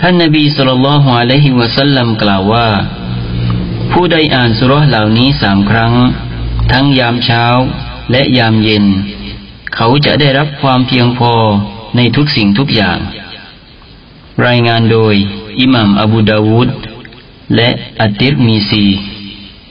ท่านนบีศ็อลลัลลอฮุอะลัยฮิวะซัลลัมกล่าวว่าผู้ใดอ่านซูเราะห์เหล่านี้3 ครั้งทั้งยามเช้าและยามเย็นเขาจะได้รับความเพียงพอในทุกสิ่งทุกอย่างรายงานโดยอิหม่ามอบูดาวูดและอัตติรมิซี